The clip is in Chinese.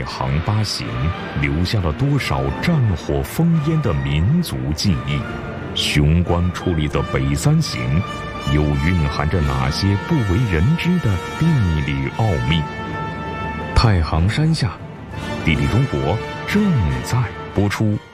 太行八行留下了多少战火烽烟的民族记忆？雄关矗立的北三行又蕴含着哪些不为人知的地理奥秘？太行山下，地理中国正在播出。